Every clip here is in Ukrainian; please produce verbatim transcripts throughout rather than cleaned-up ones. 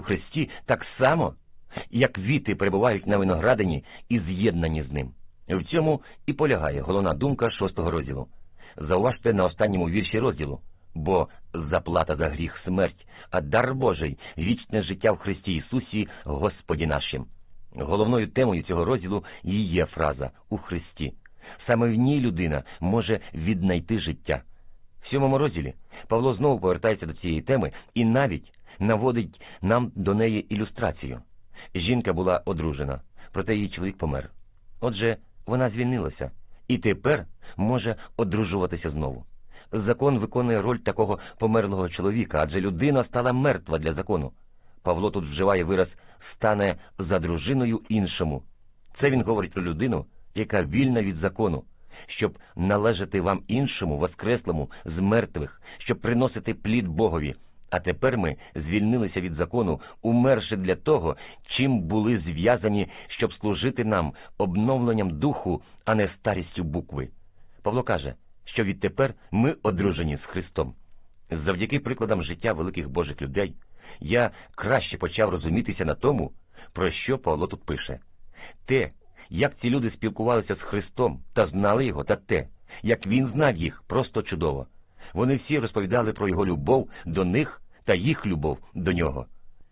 Христі так само, як віти перебувають на виноградині і з'єднані з ним. В цьому і полягає головна думка шостого розділу. Зауважте на останньому вірші розділу: «Бо заплата за гріх – смерть, а дар Божий – вічне життя в Христі Ісусі, Господі нашим». Головною темою цього розділу і є фраза «у Христі». Саме в ній людина може віднайти життя. В сьомому розділі Павло знову повертається до цієї теми і навіть наводить нам до неї ілюстрацію. Жінка була одружена, проте її чоловік помер. Отже, вона звільнилася і тепер може одружуватися знову. Закон виконує роль такого померлого чоловіка, адже людина стала мертва для закону. Павло тут вживає вираз «стане за дружиною іншому». Це він говорить про людину, яка вільна від закону, щоб належати вам іншому, воскреслому, з мертвих, щоб приносити плід Богові. А тепер ми звільнилися від закону, умерши для того, чим були зв'язані, щоб служити нам обновленням духу, а не старістю букви. Павло каже, що відтепер ми одружені з Христом. Завдяки прикладам життя великих Божих людей я краще почав розумітися на тому, про що Павло тут пише. Те, як ці люди спілкувалися з Христом та знали Його, та те, як Він знав їх, просто чудово. Вони всі розповідали про Його любов до них та їх любов до Нього.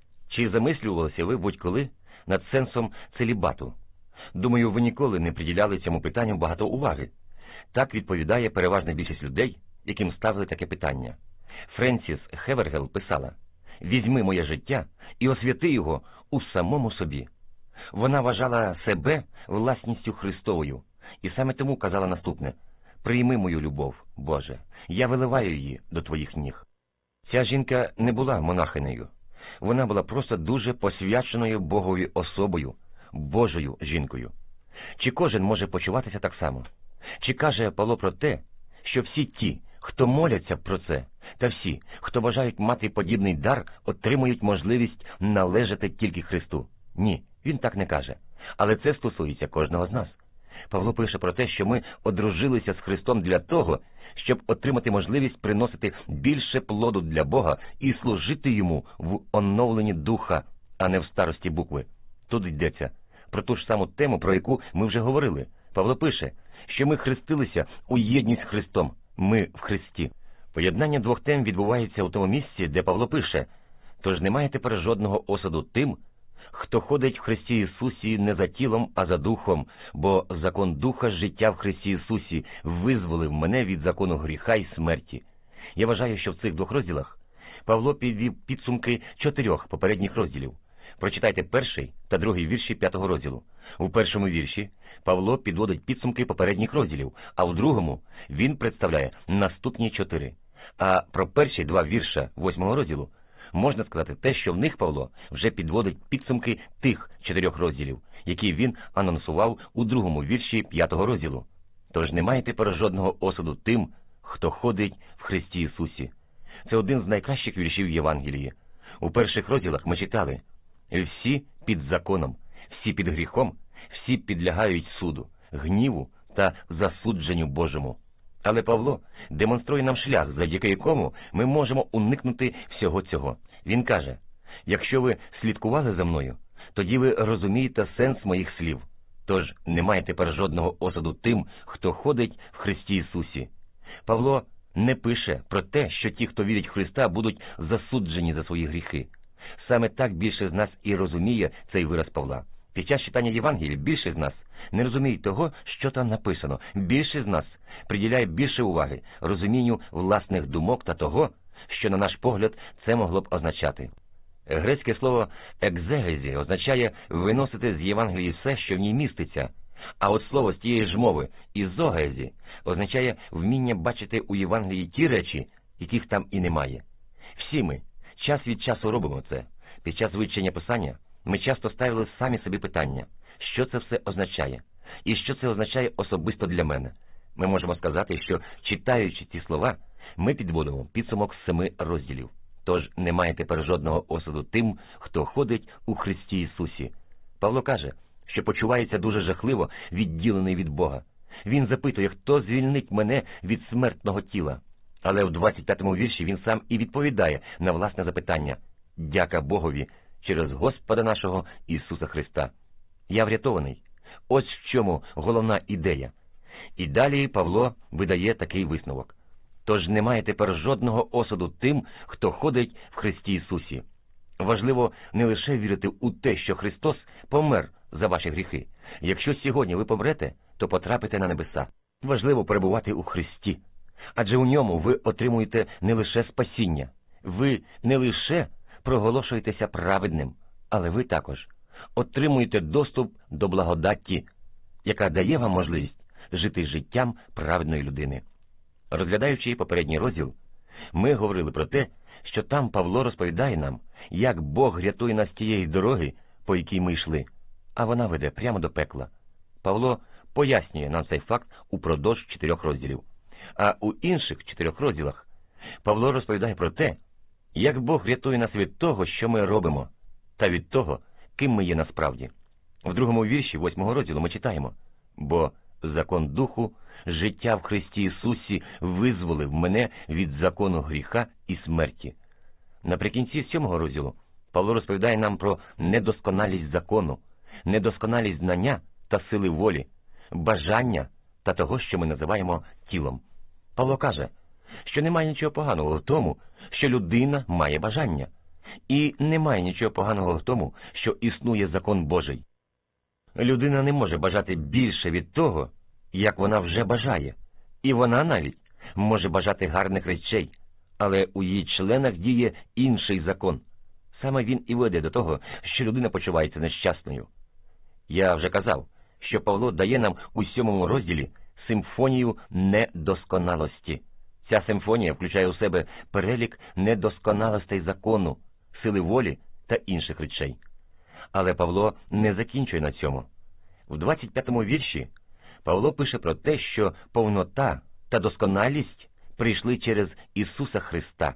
Чи замислювалися ви будь-коли над сенсом целібату? Думаю, ви ніколи не приділяли цьому питанню багато уваги. Так відповідає переважна більшість людей, яким ставили таке питання. Френсіс Хевергел писала: «Візьми моє життя і освяти його у самому собі». Вона вважала себе власністю Христовою, і саме тому казала наступне: «Прийми мою любов, Боже, я виливаю її до твоїх ніг». Ця жінка не була монахинею. Вона була просто дуже посвяченою Богові особою, Божою жінкою. Чи кожен може почуватися так само? Чи каже Павло про те, що всі ті, хто моляться про це, та всі, хто бажають мати подібний дар, отримують можливість належати тільки Христу? Ні, він так не каже. Але це стосується кожного з нас. Павло пише про те, що ми одружилися з Христом для того, щоб отримати можливість приносити більше плоду для Бога і служити Йому в оновленні духа, а не в старості букви. Тут йдеться про ту ж саму тему, про яку ми вже говорили. Павло пише, що ми хрестилися у єдність з Христом. Ми в Христі. Поєднання двох тем відбувається у тому місці, де Павло пише: «Тож немає тепер жодного осуду тим, хто ходить в Христі Ісусі не за тілом, а за духом, бо закон духа життя в Христі Ісусі визволив мене від закону гріха й смерті». Я вважаю, що в цих двох розділах Павло підвів підсумки чотирьох попередніх розділів. Прочитайте перший та другий вірші п'ятого розділу. У першому вірші Павло підводить підсумки попередніх розділів, а у другому він представляє наступні чотири. А про перші два вірша восьмого розділу можна сказати те, що в них Павло вже підводить підсумки тих чотирьох розділів, які він анонсував у другому вірші п'ятого розділу. «Тож немає тепер жодного осуду тим, хто ходить в Христі Ісусі». Це один з найкращих віршів Євангелії. У перших розділах ми читали: «Всі під законом, всі під гріхом, всі підлягають суду, гніву та засудженню Божому». Але Павло демонструє нам шлях, завдяки якому ми можемо уникнути всього цього. Він каже: «Якщо ви слідкували за мною, тоді ви розумієте сенс моїх слів. Тож немає тепер жодного осуду тим, хто ходить в Христі Ісусі». Павло не пише про те, що ті, хто вірять в Христа, будуть засуджені за свої гріхи. Саме так більше з нас і розуміє цей вираз Павла. Під час читання Євангелія більше з нас не розуміють того, що там написано. Більше з нас приділяє більше уваги розумінню власних думок та того, що, на наш погляд, це могло б означати. Грецьке слово «екзегезі» означає виносити з Євангелії все, що в ній міститься. А от слово з тієї ж мови «ізогезі» означає вміння бачити у Євангелії ті речі, яких там і немає. Всі ми час від часу робимо це. Під час вивчення Писання ми часто ставили самі собі питання, що це все означає, і що це означає особисто для мене. Ми можемо сказати, що, читаючи ці слова, ми підводимо підсумок семи розділів. Тож немає тепер жодного осуду тим, хто ходить у Христі Ісусі. Павло каже, що почувається дуже жахливо відділений від Бога. Він запитує, хто звільнить мене від смертного тіла. Але в двадцять п'ятому вірші він сам і відповідає на власне запитання: «Дяка Богові, через Господа нашого Ісуса Христа. Я врятований. Ось в чому головна ідея. І далі Павло видає такий висновок. Тож немає тепер жодного осуду тим, хто ходить в Христі Ісусі. Важливо не лише вірити у те, що Христос помер за ваші гріхи. Якщо сьогодні ви помрете, то потрапите на небеса. Важливо перебувати у Христі. Адже у ньому ви отримуєте не лише спасіння. Ви не лише проголошуєтеся праведним, але ви також отримуєте доступ до благодаті, яка дає вам можливість жити життям праведної людини. Розглядаючи попередній розділ, ми говорили про те, що там Павло розповідає нам, як Бог рятує нас тієї дороги, по якій ми йшли, а вона веде прямо до пекла. Павло пояснює нам цей факт упродовж чотирьох розділів. А у інших чотирьох розділах Павло розповідає про те, як Бог рятує нас від того, що ми робимо, та від того, ким ми є насправді. В другому вірші восьмого розділу ми читаємо: «Бо закон духу, життя в Христі Ісусі визволив мене від закону гріха і смерті». Наприкінці сьомого розділу Павло розповідає нам про недосконалість закону, недосконалість знання та сили волі, бажання та того, що ми називаємо тілом. Павло каже, що немає нічого поганого в тому, що людина має бажання, і немає нічого поганого в тому, що існує закон Божий. Людина не може бажати більше від того, як вона вже бажає, і вона навіть може бажати гарних речей, але у її членах діє інший закон. Саме він і веде до того, що людина почувається нещасною. Я вже казав, що Павло дає нам у сьомому розділі симфонію недосконалості. Ця симфонія включає у себе перелік недосконалостей закону, сили волі та інших речей. Але Павло не закінчує на цьому. В двадцять п'ятому вірші Павло пише про те, що повнота та досконалість прийшли через Ісуса Христа.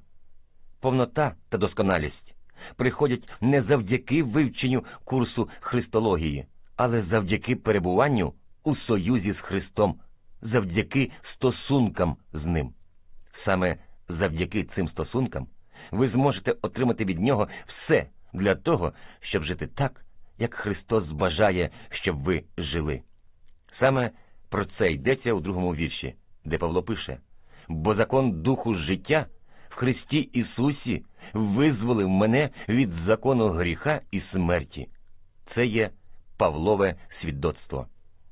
Повнота та досконалість приходять не завдяки вивченню курсу христології, але завдяки перебуванню у союзі з Христом, завдяки стосункам з Ним. Саме завдяки цим стосункам ви зможете отримати від Нього все для того, щоб жити так, як Христос бажає, щоб ви жили. Саме про це йдеться у другому вірші, де Павло пише: «Бо закон духу життя в Христі Ісусі визволив мене від закону гріха і смерті». Це є Павлове свідоцтво.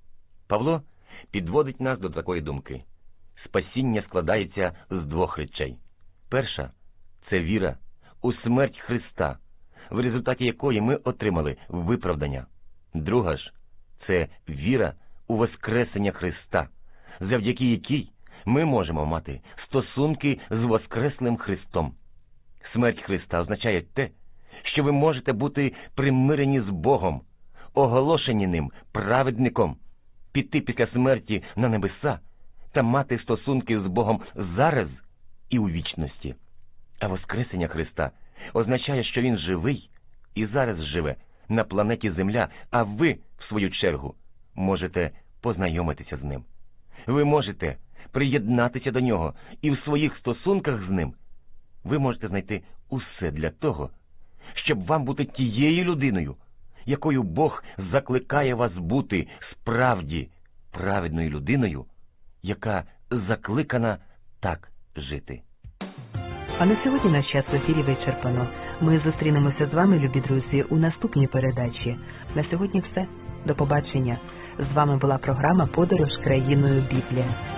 Павло підводить нас до такої думки. Спасіння складається з двох речей. Перша – це віра у смерть Христа, в результаті якої ми отримали виправдання. Друга ж – це віра у воскресення Христа, завдяки якій ми можемо мати стосунки з воскреслим Христом. Смерть Христа означає те, що ви можете бути примирені з Богом, оголошені Ним праведником, піти після смерті на небеса та мати стосунки з Богом зараз і у вічності. А воскресення Христа означає, що Він живий і зараз живе на планеті Земля, а ви, в свою чергу, можете познайомитися з Ним. Ви можете приєднатися до Нього, і в своїх стосунках з Ним ви можете знайти усе для того, щоб вам бути тією людиною, якою Бог закликає вас бути справді праведною людиною, яка закликана так жити. А на сьогодні наш час в ефірі вичерпано. Ми зустрінемося з вами, любі друзі, у наступній передачі. На сьогодні все. До побачення. З вами була програма «Подорож країною Біблія».